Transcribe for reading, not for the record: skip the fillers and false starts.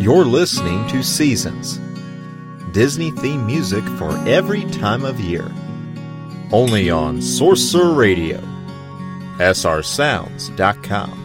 You're listening to Seasons, Disney-themed music for every time of year. Only on Sorcerer Radio, srsounds.com.